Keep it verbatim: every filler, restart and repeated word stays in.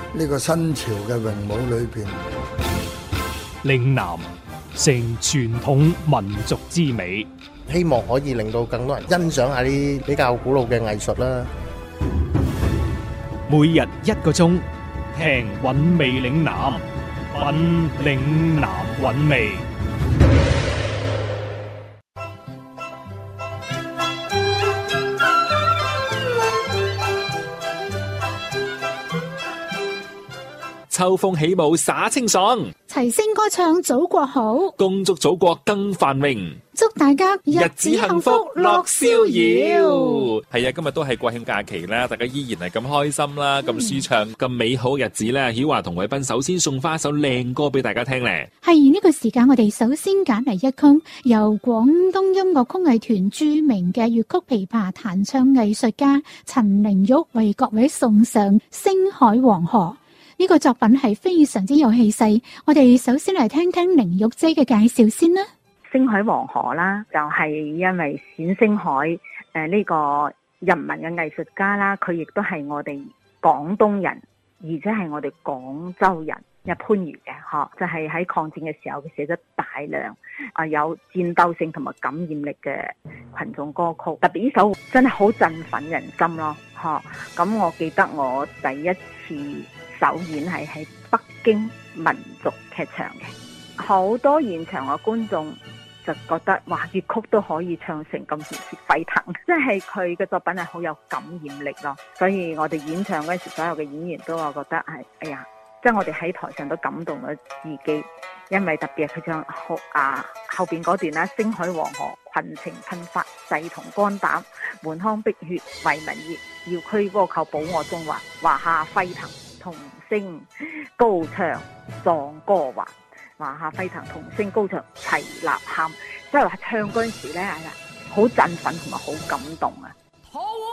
呢個新潮嘅詠舞裏邊。 嶺南成傳統民族之美， 希望可以令到更多人欣賞下啲比較古老嘅藝術啦。 每日一個鐘，聽韻味嶺南，品嶺南韻味。秋風起舞灑清爽， 齊聲歌唱祖國好， 恭祝祖國更繁榮， 祝大家日子幸福樂逍遙。係啊，今日都係國慶假期啦，大家依然係咁開心啦，咁、嗯、舒暢，咁美好日子咧。曉華同偉斌首先送翻一首靚歌俾大家聽咧。 係呢個時間，我哋首先揀嚟一曲由廣東音樂曲藝團著名嘅粵曲琵琶彈唱藝術家陳玲玉為各位送上《星海黃河》。呢個作品係非常之有氣勢，我哋首先嚟聽聽玲玉姐嘅介紹先啦。 星海黃河啦，就係、是、因為冼星海誒呢、呃這個人民嘅藝術家啦，佢亦都係我哋廣東人，而且係我哋廣州人嘅番禺嘅，嗬，就係、是、喺抗戰嘅時候，佢寫咗大量啊、呃、有戰鬥性同埋感染力嘅群眾歌曲，特別呢首真係好振奮人心咯，嗬。咁我記得我第一次首演係喺北京民族劇場嘅，好多現場嘅觀眾就覺得哇，粵曲都可以唱成咁熱血沸騰，即係佢嘅作品係好有感染力咯。所以我哋演唱嗰陣時，所有嘅演員都話覺得係，哎呀，即係我哋喺台上都感動咗自己，因為特別係佢唱後啊後邊嗰段啦，星海黃河群情噴發，誓同肝膽，滿腔碧血為民熱，要驅倭寇保我中華，華夏沸騰。同聲高唱壯歌還，華夏沸騰同聲高唱齊吶喊，即係話唱嗰陣時咧，係啦，好振奮同埋好感動啊！